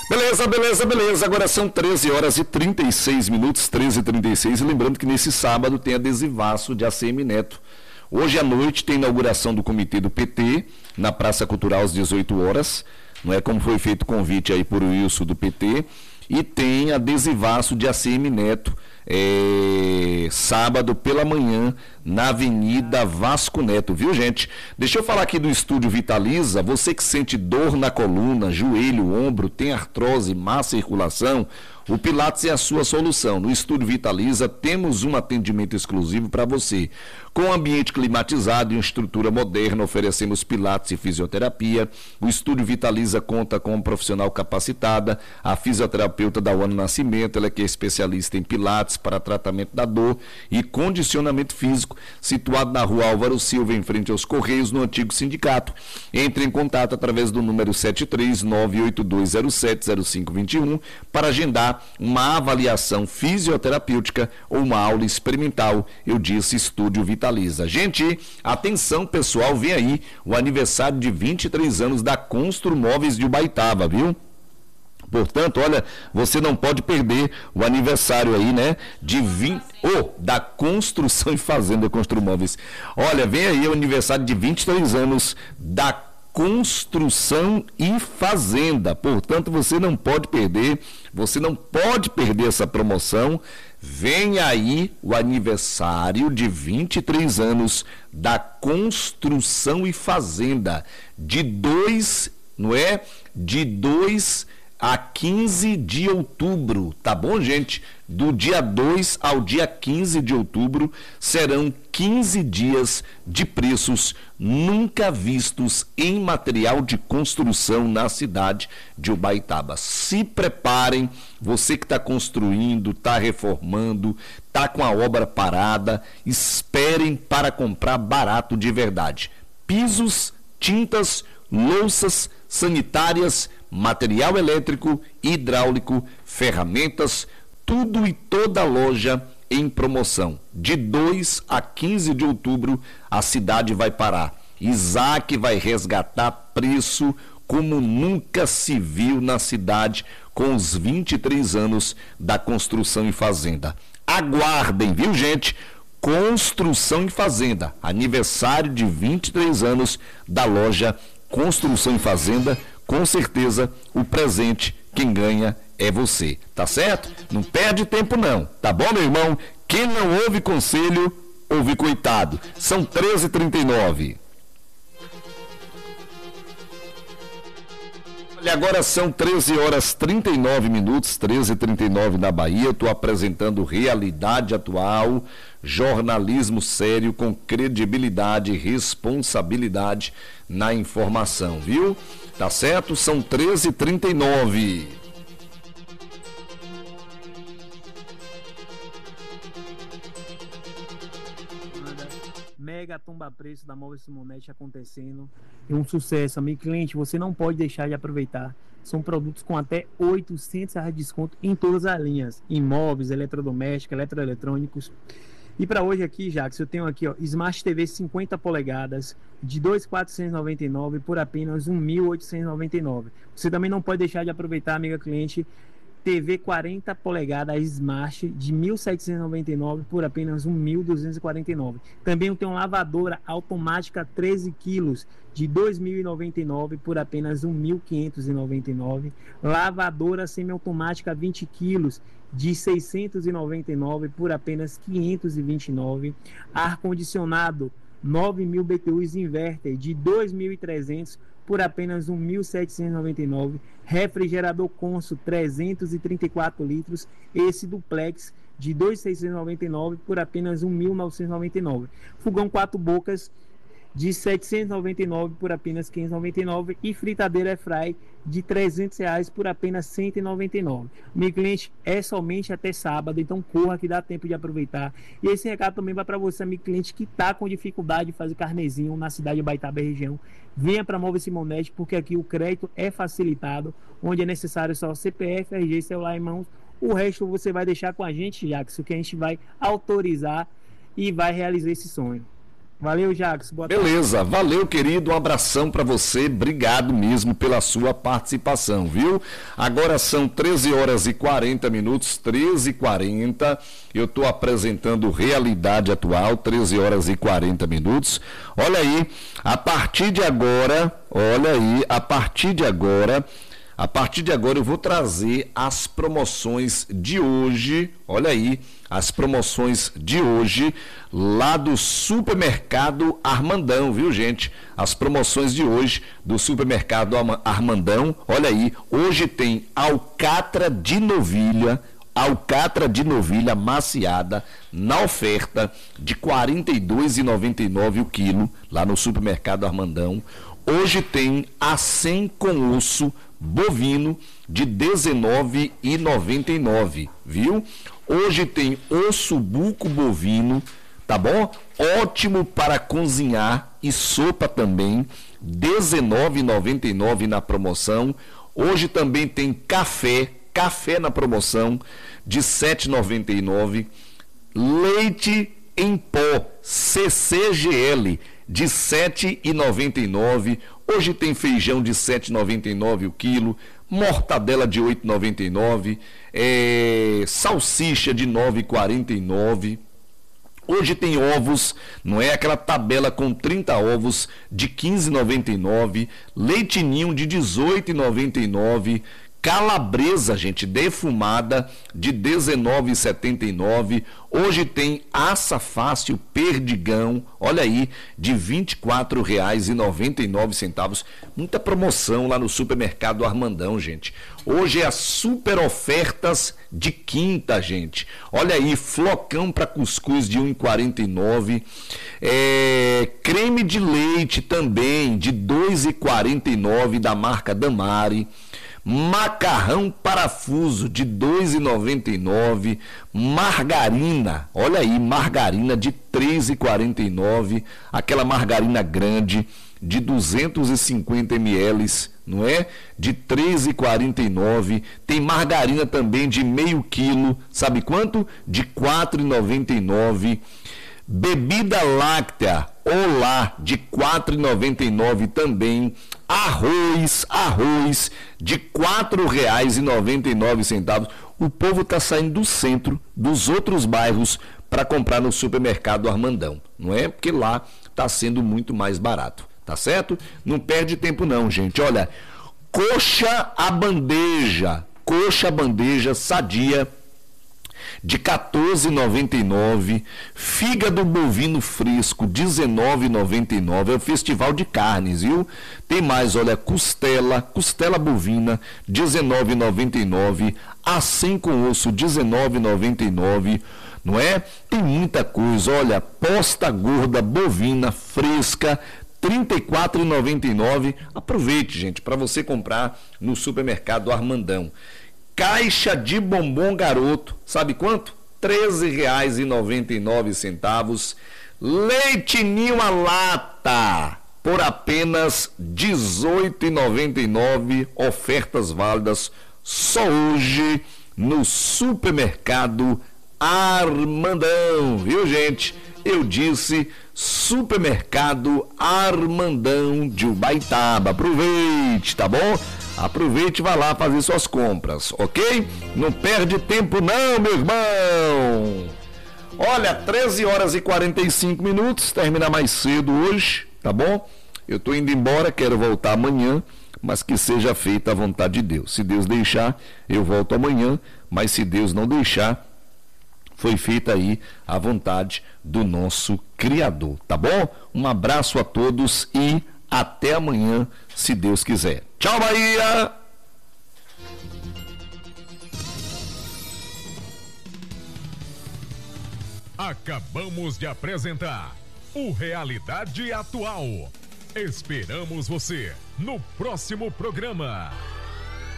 Beleza, beleza, beleza. Agora são 13 horas e 36 minutos, 13h36. E lembrando que nesse sábado tem adesivaço de ACM Neto. Hoje à noite tem inauguração do comitê do PT, na Praça Cultural às 18 horas. Não é como foi feito o convite aí por Wilson do PT. E tem adesivaço de ACM Neto, sábado pela manhã, na Avenida Vasco Neto, viu, gente? Deixa eu falar aqui do Estúdio Vitaliza. Você que sente dor na coluna, joelho, ombro, tem artrose, má circulação, o Pilates é a sua solução. No Estúdio Vitaliza temos um atendimento exclusivo para você. Com ambiente climatizado e uma estrutura moderna, oferecemos Pilates e fisioterapia. O Estúdio Vitaliza conta com um profissional capacitada, a fisioterapeuta Dawana Nascimento, ela que é especialista em Pilates para tratamento da dor e condicionamento físico, situado na Rua Álvaro Silva, em frente aos Correios, no antigo sindicato. Entre em contato através do número 73982070521 para agendar uma avaliação fisioterapêutica ou uma aula experimental. Eu disse Estúdio Vitaliza. Gente, atenção pessoal, vem aí o aniversário de 23 anos da Constru Móveis de Ubaitaba, viu? Portanto, olha, você não pode perder o aniversário aí, né, da Construção e Fazenda Construmóveis. Olha, vem aí o aniversário de 23 anos da Construção e Fazenda. Portanto, você não pode perder essa promoção. Vem aí o aniversário de 23 anos da Construção e Fazenda, de 2 a 15 de outubro, tá bom, gente? Do dia 2 ao dia 15 de outubro serão 15 dias de preços nunca vistos em material de construção na cidade de Ubaitaba. Se preparem, você que está construindo, está reformando, está com a obra parada, esperem para comprar barato de verdade. Pisos, tintas, louças sanitárias, material elétrico, hidráulico, ferramentas, tudo e toda a loja em promoção. De 2 a 15 de outubro, a cidade vai parar. Isaac vai resgatar preço como nunca se viu na cidade com os 23 anos da Construção e Fazenda. Aguardem, viu, gente? Construção e Fazenda, aniversário de 23 anos da loja Construção e Fazenda. Com certeza, o presente, quem ganha é você, tá certo? Não perde tempo não, tá bom, meu irmão? Quem não ouve conselho, ouve coitado. São 13h39. Olha, agora são 13 horas 39 minutos, 13h39 na Bahia. Estou apresentando Realidade Atual, jornalismo sério com credibilidade e responsabilidade na informação, viu? Tá certo? São 13h39. Mega tomba preço da Móveis Simonete acontecendo. É um sucesso, amigo cliente. Você não pode deixar de aproveitar. São produtos com até R$800 de desconto em todas as linhas: imóveis, eletrodomésticos, eletroeletrônicos. E para hoje aqui, Jacques, eu tenho aqui, ó, Smart TV 50 polegadas de 2.499 por apenas 1.899. Você também não pode deixar de aproveitar, amiga cliente, TV 40 polegadas Smart de 1.799 por apenas 1.249. Também eu tenho uma lavadora automática 13 quilos de 2.099 por apenas 1.599. Lavadora semiautomática 20 quilos de 699 por apenas 529. Ar-condicionado 9.000 BTUs inverter de 2.300 por apenas 1.799. Refrigerador Consul 334 litros, esse duplex de 2.699 por apenas 1.999. Fogão 4 bocas de 799 por apenas 599 e fritadeira Airfry de R$300 por apenas 199. Meu cliente, é somente até sábado, então corra que dá tempo de aproveitar. E esse recado também vai para você, amigo cliente, que está com dificuldade de fazer carnezinho na cidade de Ubaitaba e região. Venha para a Móveis Simonete, porque aqui o crédito é facilitado, onde é necessário só CPF, RG e celular em mãos. O resto você vai deixar com a gente, Jackson, que a gente vai autorizar e vai realizar esse sonho. Valeu, Jacques. Boa tarde. Beleza, valeu, querido, um abração para você, obrigado mesmo pela sua participação, viu? Agora são 13 horas e 40 minutos, 13h40, eu estou apresentando Realidade Atual, 13 horas e 40 minutos. Olha aí, a partir de agora eu vou trazer as promoções de hoje, olha aí, as promoções de hoje lá do Supermercado Armandão, viu, gente? As promoções de hoje do Supermercado Armandão, olha aí, hoje tem alcatra de novilha maciada na oferta de R$ 42,99 o quilo lá no Supermercado Armandão. Hoje tem acém com osso bovino de R$ 19,99, viu? Hoje tem osso buco bovino, tá bom? Ótimo para cozinhar e sopa também, R$ 19,99 na promoção. Hoje também tem café na promoção de R$ 7,99. Leite em pó CCGL de R$ 7,99. Hoje tem feijão de R$ 7,99 o quilo, mortadela de R$ 8,99, salsicha de R$ 9,49. Hoje tem ovos, não é aquela tabela com 30 ovos de R$ 15,99, leite ninho de R$ 18,99, calabresa, gente, defumada de R$ 19,79. Hoje tem assa fácil perdigão, olha aí, de R$ 24,99. Muita promoção lá no Supermercado Armandão, gente. Hoje é as super ofertas de quinta, gente. Olha aí, flocão para cuscuz de R$ 1,49. Creme de leite também de R$ 2,49 da marca Damari. Macarrão parafuso de R$ 2,99, margarina, olha aí, margarina de R$ 3,49, aquela margarina grande de 250 ml, não é? De R$ 3,49, tem margarina também de meio quilo, sabe quanto? De R$ 4,99. Bebida láctea, Olá, de R$ 4,99 também. Arroz de R$ 4,99. O povo está saindo do centro, dos outros bairros, para comprar no Supermercado Armandão, não é? Porque lá está sendo muito mais barato, tá certo? Não perde tempo não, gente. Olha, coxa à bandeja sadia, de R$ 14,99, fígado bovino fresco, R$ 19,99, é o festival de carnes, viu? Tem mais, olha, costela bovina, R$ 19,99, acém com osso, R$ 19,99, não é? Tem muita coisa, olha, posta gorda bovina fresca, R$ 34,99, aproveite, gente, para você comprar no Supermercado Armandão. Caixa de bombom garoto, sabe quanto? R$ 13,99. Leite ninho a lata, por apenas R$ 18,99. Ofertas válidas só hoje no Supermercado Armandão, viu, gente? Eu disse Supermercado Armandão de Ubaitaba. Aproveite, tá bom? Aproveite e vá lá fazer suas compras, ok? Não perde tempo não, meu irmão! Olha, 13 horas e 45 minutos, termina mais cedo hoje, tá bom? Eu tô indo embora, quero voltar amanhã, mas que seja feita a vontade de Deus. Se Deus deixar, eu volto amanhã, mas se Deus não deixar, foi feita aí a vontade do nosso Criador, tá bom? Um abraço a todos e até amanhã, se Deus quiser. Tchau, Bahia! Acabamos de apresentar o Realidade Atual. Esperamos você no próximo programa.